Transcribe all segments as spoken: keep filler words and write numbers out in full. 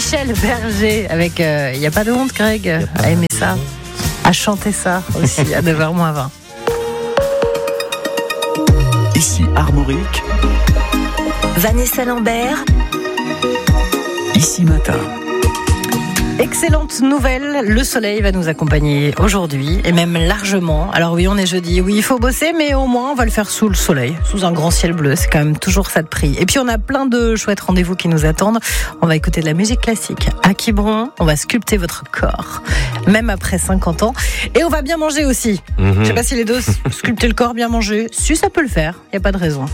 Michel Berger avec Il euh, n'y a pas de honte, Greg, à aimer ça, à chanter ça aussi à neuf heures moins vingt. Ici Armorique, Vanessa Lambert, Ici Matin. Excellente nouvelle, le soleil va nous accompagner aujourd'hui et même largement. Alors oui, on est jeudi, oui, il faut bosser, mais au moins on va le faire sous le soleil, sous un grand ciel bleu, c'est quand même toujours ça de prix. Et puis on a plein de chouettes rendez-vous qui nous attendent. On va écouter de la musique classique à Quiberon, on va sculpter votre corps, même après cinquante ans. Et on va bien manger aussi. Mm-hmm. Je sais pas si les deux, sculpter le corps, bien manger, si ça peut le faire, il n'y a pas de raison.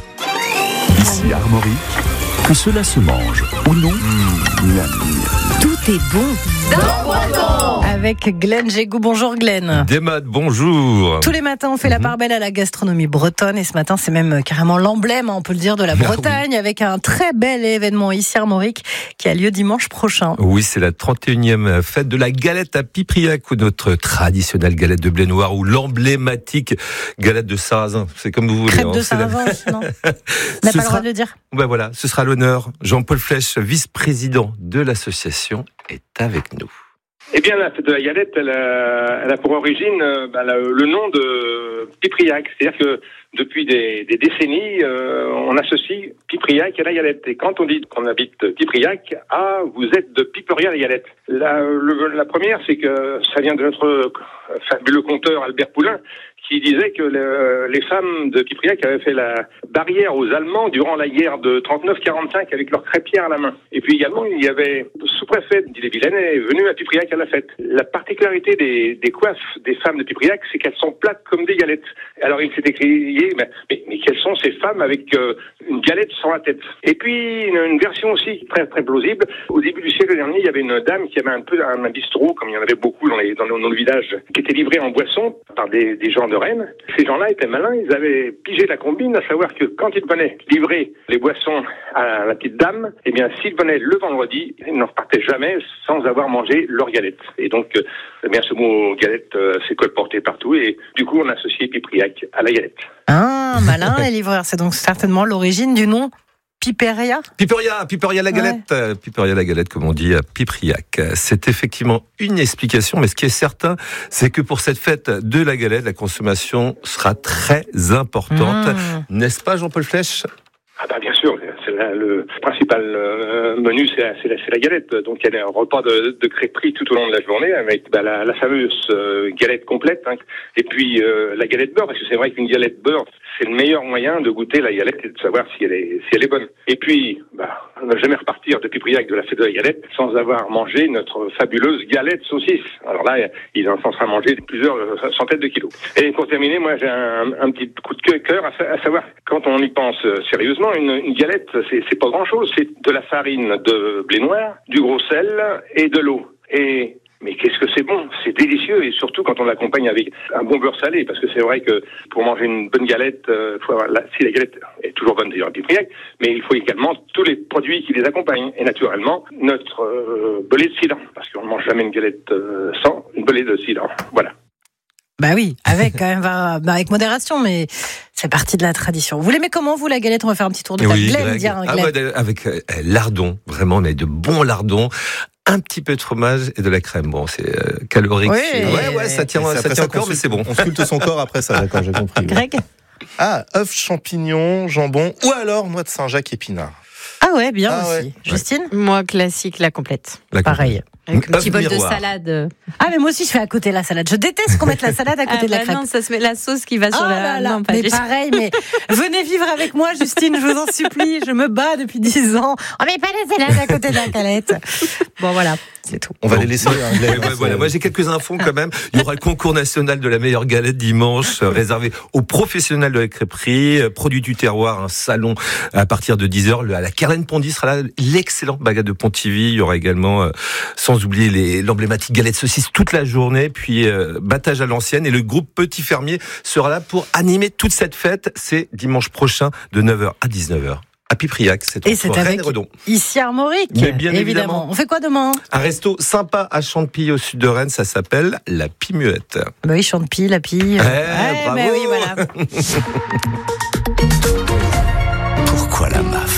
Ici Armorique, que cela se mange ou non, mmh. la tout est bon dans Poiton. Avec Glenn Jégou. Bonjour Glenn. Desmat, bonjour. Tous les matins, on fait mm-hmm. la part belle à la gastronomie bretonne. Et ce matin, c'est même carrément l'emblème, on peut le dire, de la Bretagne, oui. avec un très bel événement ici à Armorique qui a lieu dimanche prochain. Oui, c'est la trente et unième fête de la galette à Pipriac, ou notre traditionnelle galette de blé noir, ou l'emblématique galette de sarrasin. C'est comme vous voulez. Crêpe hein, de sarrasin, la... non. On n'a pas sera... le droit de le dire. Ben voilà, ce sera l'honneur. Jean-Paul Flèche, vice-président de l'association, est avec nous. Eh bien, la fête de la galette, elle a, elle a pour origine euh, bah, la, le nom de Pipriac. C'est-à-dire que depuis des, des décennies, euh, on associe Pipriac à la galette. Et quand on dit qu'on habite Pipriac, ah, vous êtes de Piperia la galette. La, le, la première, c'est que ça vient de notre fabuleux conteur Albert Poulain, qui disait que le, les femmes de Pipriac avaient fait la barrière aux Allemands durant la guerre de trente-neuf quarante-cinq avec leur crêpière à la main. Et puis également, il y avait le sous-préfet d'Ille-et-Vilaine est venu à Pipriac à la fête. La particularité des, des coiffes des femmes de Pipriac, c'est qu'elles sont plates comme des galettes. Alors il s'est écrié, mais, mais, mais quelles sont ces femmes avec euh, une galette sans la tête? Et puis une, une version aussi très très plausible. Au début du siècle dernier, il y avait une dame qui avait un peu un, un bistrot, comme il y en avait beaucoup dans, les, dans, le, dans le village, qui était livré en boisson par des, des gens de Rennes. Ces gens-là étaient malins, ils avaient pigé la combine, à savoir que quand ils venaient livrer les boissons à la petite dame, eh bien, s'ils venaient le vendredi, ils n'en repartaient jamais sans avoir mangé leur galette. Et donc, eh bien, ce mot galette euh, s'est colporté partout et du coup, on a associé Pipriac à la galette. Ah, malin, les livreurs. C'est donc certainement l'origine du nom Piperia Piperia, Piperia la galette, ouais. Piperia la galette, comme on dit à Pipriac. C'est effectivement une explication, mais ce qui est certain, c'est que pour cette fête de la galette, la consommation sera très importante. Mmh. N'est-ce pas, Jean-Paul Flèche ? Ah bah bien sûr, c'est la, le principal euh, menu, c'est la, c'est, la, c'est la galette. Donc il y a un repas de, de crêperie tout au long de la journée avec bah, la, la fameuse euh, galette complète, hein, et puis euh, la galette beurre, parce que c'est vrai qu'une galette beurre, c'est le meilleur moyen de goûter la galette et de savoir si elle est, si elle est bonne. Et puis, bah, ne jamais repartir de Pipriac de la fête de la galette sans avoir mangé notre fabuleuse galette saucisse. Alors là, il en sera mangé plusieurs centaines de kilos. Et pour terminer, moi j'ai un, un petit coup de cœur à, à savoir, quand on y pense sérieusement, Une, une galette, c'est, c'est pas grand-chose. C'est de la farine de blé noir, du gros sel et de l'eau. Et mais qu'est-ce que c'est bon, c'est délicieux, et surtout quand on l'accompagne avec un bon beurre salé, parce que c'est vrai que pour manger une bonne galette, euh, faut avoir la, si la galette est toujours bonne d'ailleurs à Pipriac, mais il faut également tous les produits qui les accompagnent, et naturellement notre euh, belée de cidre, parce qu'on ne mange jamais une galette euh, sans une belée de cidre. Voilà. Bah oui, avec quand même, bah, avec modération, mais c'est partie de la tradition. Vous l'aimez comment, vous, la galette? On va faire un petit tour de table. Oui, Glenn, dire un ah Glenn. ouais, avec euh, lardons, vraiment, on a de bons lardons. Un petit peu de fromage et de la crème. Bon, c'est euh, calorique. Oui, c'est... Ouais, ouais, ça tient, ça tient encore, mais c'est bon. On sculpte son corps après ça, d'accord, j'ai compris. Greg? Ah, œufs, champignons, jambon, ou alors noix de Saint-Jacques épinards. Ah ouais, bien ah aussi. Ouais. Justine? Moi, classique, la complète. La Pareil. Avec un petit bol miroir. de salade. Ah, mais moi aussi, je fais à côté la salade. Je déteste qu'on mette la salade à côté ah de la bah crêpe. Non, ça se met la sauce qui va sur ah la... Là là, non, pas mais du... pareil, mais venez vivre avec moi, Justine, je vous en supplie. Je me bats depuis dix ans. On met pas la salade à côté de la galette. Bon, voilà, c'est tout. On va bon. les laisser. Hein, ouais, ouais, voilà. Moi, j'ai quelques infos quand même. Il y aura le concours national de la meilleure galette dimanche, euh, réservé aux professionnels de la crêperie, euh, produit du terroir, un salon à partir de dix heures. Le, à la Carlène Pondy sera là, l'excellente baguette de Pontivy. Il y aura également, euh, sans oublier les, l'emblématique galette saucisse toute la journée, puis euh, battage à l'ancienne. Et le groupe Petit Fermier sera là pour animer toute cette fête. C'est dimanche prochain de neuf heures à dix-neuf heures. À Pipriac, c'est et c'est entre Rennes avec et Redon. Ici Armorique, Mais bien évidemment. évidemment. On fait quoi demain? Un resto sympa à Champy au sud de Rennes, ça s'appelle la Pimuette. Bah oui, Champy, la Pie. Eh, ouais, bravo. bah oui, voilà. Pourquoi la M A F? parce que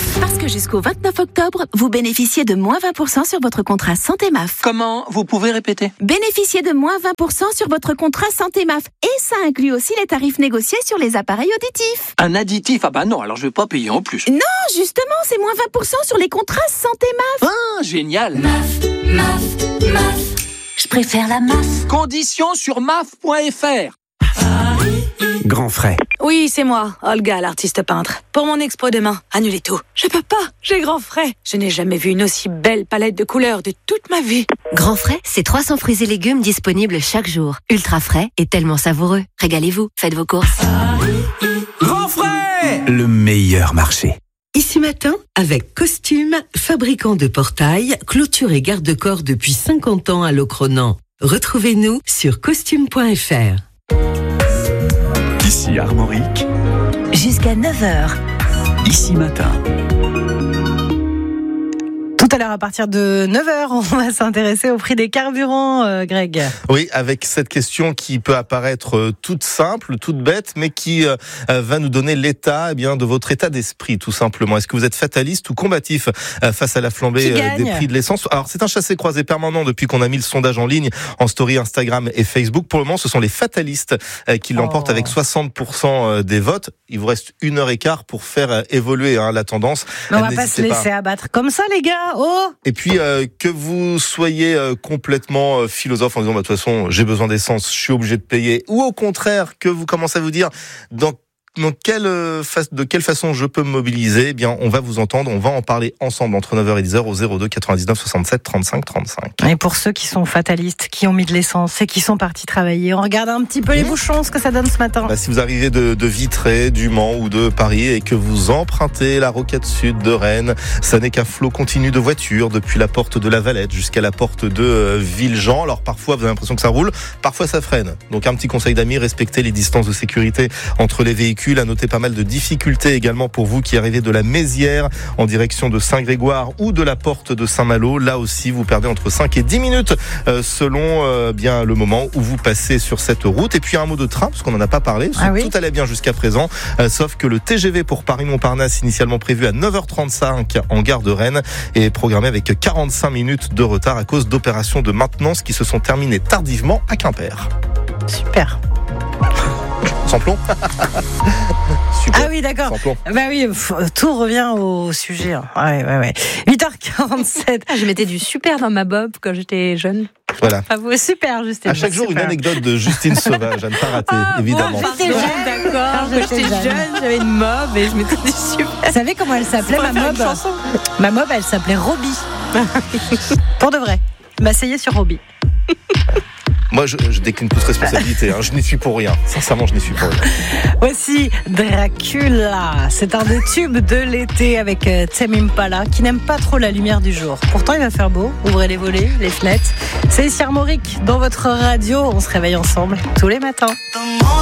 que jusqu'au vingt-neuf octobre, vous bénéficiez de moins vingt pour cent sur votre contrat Santé M A F. Comment? Vous pouvez répéter? Bénéficiez de moins vingt pour cent sur votre contrat Santé M A F. Et ça inclut aussi les tarifs négociés sur les appareils auditifs. Un additif? Ah bah non, alors je vais pas payer en plus. Non, justement, c'est moins vingt pour cent sur les contrats Santé M A F. Ah, génial. M A F, M A F, M A F. Je préfère la M A F. Conditions sur M A F point F R. Grand frais. Oui, c'est moi, Olga, l'artiste peintre. Pour mon expo demain, annulez tout. Je peux pas, j'ai grand frais. Je n'ai jamais vu une aussi belle palette de couleurs de toute ma vie. Grand frais, c'est trois cents fruits et légumes disponibles chaque jour. Ultra frais et tellement savoureux. Régalez-vous, faites vos courses. Grand frais, le meilleur marché. Ici Matin, avec Costume, fabricant de portails, clôture et garde-corps depuis cinquante ans à Locronan. Retrouvez-nous sur costume point F R. Ici Armorique, Jusqu'à neuf heures. Ici Matin. Tout à l'heure, à partir de neuf heures, on va s'intéresser au prix des carburants, euh, Greg. Oui, avec cette question qui peut apparaître euh, toute simple, toute bête, mais qui euh, va nous donner l'état eh bien, de votre état d'esprit, tout simplement. Est-ce que vous êtes fataliste ou combatif euh, face à la flambée euh, des prix de l'essence? Alors, c'est un chassé-croisé permanent depuis qu'on a mis le sondage en ligne en story Instagram et Facebook. Pour le moment, ce sont les fatalistes euh, qui l'emportent oh. avec soixante pour cent des votes. Il vous reste une heure et quart pour faire euh, évoluer hein, la tendance. Mais on va pas se laisser pas. abattre comme ça, les gars. Oh. Et puis euh, que vous soyez euh, complètement euh, philosophe en disant bah, de toute façon j'ai besoin d'essence, je suis obligé de payer, ou au contraire que vous commencez à vous dire dans dans quelle euh, fa- de quelle façon je peux me mobiliser, eh bien on va vous entendre, on va en parler ensemble entre neuf heures et dix heures au zéro deux quatre-vingt-dix-neuf soixante-sept trente-cinq trente-cinq. Et pour ceux qui sont fatalistes, qui ont mis de l'essence et qui sont partis travailler, on regarde un petit peu les bouchons, ce que ça donne ce matin. Bah, si vous arrivez de, de Vitré, du Mans ou de Paris et que vous empruntez la rocade sud de Rennes, ça n'est qu'un flot continu de voitures depuis la porte de la Valette jusqu'à la porte de euh, Villejean. Alors parfois vous avez l'impression que ça roule, parfois ça freine. Donc un petit conseil d'amis, respectez les distances de sécurité entre les véhicules. À noter pas mal de difficultés également pour vous qui arrivez de la Mézières en direction de Saint-Grégoire ou de la porte de Saint-Malo. Là aussi, vous perdez entre cinq et dix minutes euh, selon euh, bien le moment où vous passez sur cette route. Et puis un mot de train, parce qu'on n'en a pas parlé. Ah oui. Tout allait bien jusqu'à présent, euh, sauf que le T G V pour Paris-Montparnasse, initialement prévu à neuf heures trente-cinq en gare de Rennes, est programmé avec quarante-cinq minutes de retard à cause d'opérations de maintenance qui se sont terminées tardivement à Quimper. Super. Sans plomb. Super. Ah oui, d'accord. Sans plomb. Bah oui, tout revient au sujet. Hein. Ouais, ouais, ouais. huit heures quarante-sept. Ah, je mettais du super dans ma bob quand j'étais jeune. Voilà. Ah, vous, super, Justine. À chaque jour, super. une anecdote de Justine Sauvage, à ne pas rater, ah, évidemment. Bon, j'étais jeune, d'accord. Quand j'étais jeune, jeune, j'avais une mob et je mettais du super. Vous savez comment elle s'appelait, ma mob? Ma mob, elle s'appelait Robbie. Pour de vrai. M'asseyez sur Robbie. Moi, je, je décline toute responsabilité. Hein. Je n'y suis pour rien. Sincèrement, je n'y suis pour rien. Voici Dracula. C'est un des tubes de l'été avec Tame Impala qui n'aime pas trop la lumière du jour. Pourtant, il va faire beau. Ouvrez les volets, les fenêtres. C'est ici Armorique dans votre radio. On se réveille ensemble tous les matins.